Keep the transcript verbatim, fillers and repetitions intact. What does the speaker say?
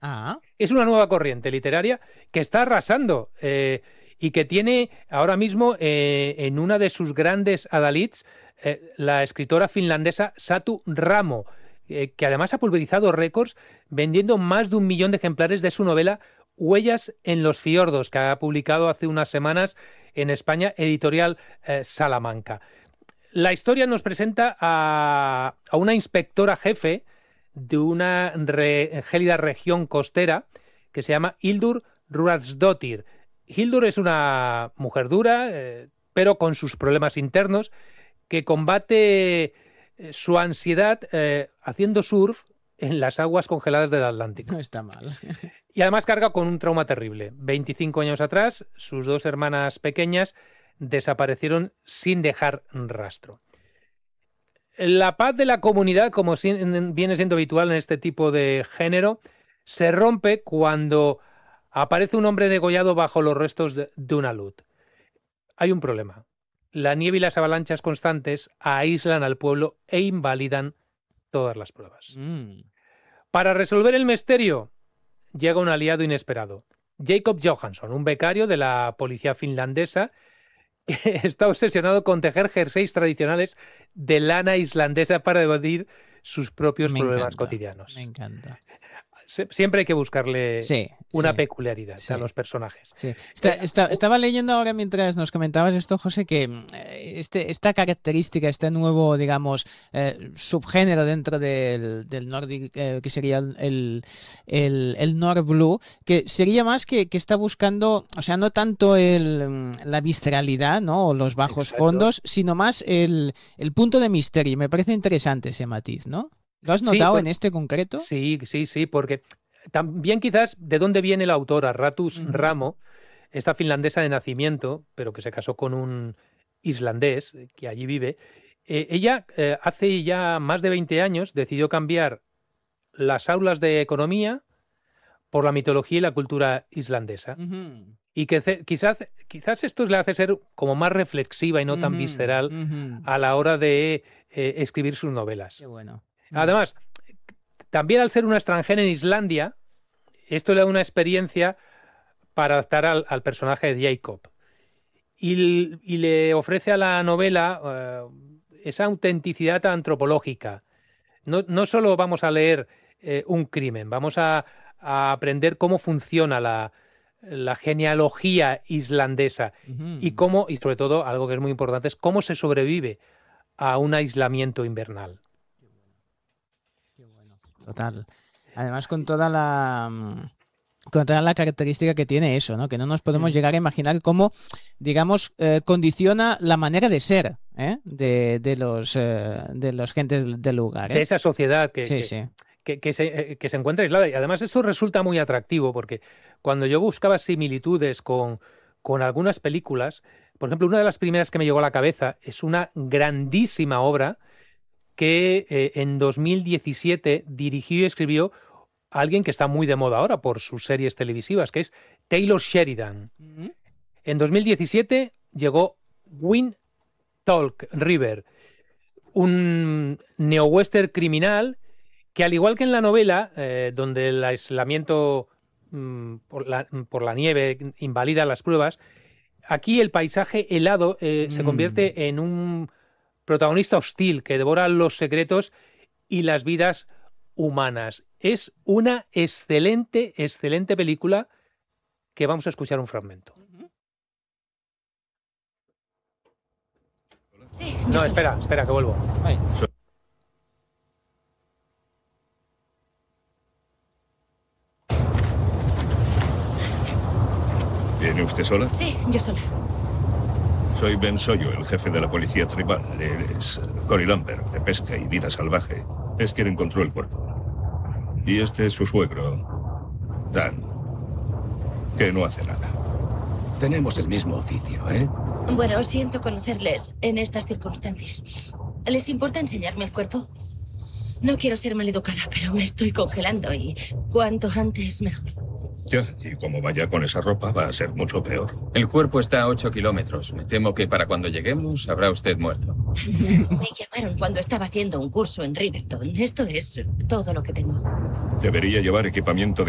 Ah. Es una nueva corriente literaria que está arrasando eh, y que tiene ahora mismo eh, en una de sus grandes adalids eh, la escritora finlandesa Satu Ramo, eh, que además ha pulverizado récords vendiendo más de un millón de ejemplares de su novela Huellas en los fiordos, que ha publicado hace unas semanas en España, editorial eh, Salamanca. La historia nos presenta a, a una inspectora jefe de una re, gélida región costera que se llama Hildur Ruradsdottir. Hildur es una mujer dura, eh, pero con sus problemas internos, que combate eh, su ansiedad eh, haciendo surf en las aguas congeladas del Atlántico. No está mal. Y además carga con un trauma terrible. veinticinco años atrás, sus dos hermanas pequeñas desaparecieron sin dejar rastro. La paz de la comunidad, como viene siendo habitual en este tipo de género, se rompe cuando aparece un hombre degollado bajo los restos de, de una luz. Hay un problema. La nieve y las avalanchas constantes aíslan al pueblo e invalidan todas las pruebas. Mm. Para resolver el misterio, llega un aliado inesperado. Jacob Johansson, un becario de la policía finlandesa, está obsesionado con tejer jerseys tradicionales de lana islandesa para evadir sus propios me problemas encanta, cotidianos. Me encanta. Siempre hay que buscarle sí, una sí, peculiaridad sí. a los personajes. Sí. Está, está, estaba leyendo ahora mientras nos comentabas esto, José, que este, esta característica, este nuevo, digamos, eh, subgénero dentro del, del Nordic, eh, que sería el, el, el Nordblue, que sería más que, que está buscando, o sea, no tanto el, la visceralidad, ¿no? O los bajos Exacto. fondos, sino más el, el punto de misterio. Me parece interesante ese matiz, ¿no? ¿Lo has notado sí, por, en este concreto? Sí, sí, sí, porque también quizás de dónde viene la autora, Ratus uh-huh. Ramo, esta finlandesa de nacimiento, pero que se casó con un islandés que allí vive. Eh, ella eh, hace ya más de veinte años decidió cambiar las aulas de economía por la mitología y la cultura islandesa. Uh-huh. Y que ce- quizás, quizás esto le hace ser como más reflexiva y no tan uh-huh. visceral Uh-huh. a la hora de eh, escribir sus novelas. Qué bueno. Además, también al ser una extranjera en Islandia, esto le da una experiencia para adaptar al, al personaje de Jacob. Y, y le ofrece a la novela uh, esa autenticidad antropológica. No, no solo vamos a leer eh, un crimen, vamos a, a aprender cómo funciona la, la genealogía islandesa uh-huh. y cómo, y sobre todo, algo que es muy importante, es cómo se sobrevive a un aislamiento invernal. Total. Además, con toda la con toda la característica que tiene eso, ¿no? Que no nos podemos mm. llegar a imaginar cómo, digamos, eh, condiciona la manera de ser ¿eh? de, de los eh, de los gentes del lugar. ¿eh? De esa sociedad que, sí, que, sí. que, que, se, que se encuentra aislada. Y además eso resulta muy atractivo porque cuando yo buscaba similitudes con, con algunas películas, por ejemplo, una de las primeras que me llegó a la cabeza es una grandísima obra que eh, en dos mil diecisiete dirigió y escribió alguien que está muy de moda ahora por sus series televisivas, que es Taylor Sheridan. Uh-huh. En dos mil diecisiete llegó Wind Talk River, un neo-western criminal que, al igual que en la novela, eh, donde el aislamiento mmm, por, la, por la nieve invalida las pruebas, aquí el paisaje helado eh, mm. se convierte en un protagonista hostil que devora los secretos y las vidas humanas. Es una excelente, excelente película que vamos a escuchar un fragmento. Sí, no, soy... espera, espera, que vuelvo. Ay. ¿Viene usted sola? Sí, yo sola. Soy Ben Soyo, el jefe de la policía tribal. Él es Cory Lambert, de pesca y vida salvaje. Es quien encontró el cuerpo. Y este es su suegro, Dan, que no hace nada. Tenemos el mismo oficio, ¿eh? Bueno, siento conocerles en estas circunstancias. ¿Les importa enseñarme el cuerpo? No quiero ser maleducada, pero me estoy congelando y cuanto antes mejor. Ya, y como vaya con esa ropa va a ser mucho peor. El cuerpo está a ocho kilómetros. Me temo que para cuando lleguemos habrá usted muerto. Me llamaron cuando estaba haciendo un curso en Riverton. Esto es todo lo que tengo. Debería llevar equipamiento de